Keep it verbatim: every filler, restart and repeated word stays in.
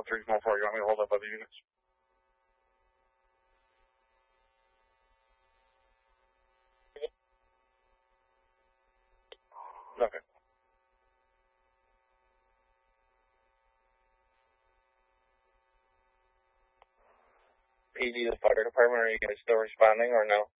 three small four. You want me to hold up other units? Okay. P D, the fire department, are you guys still responding or no?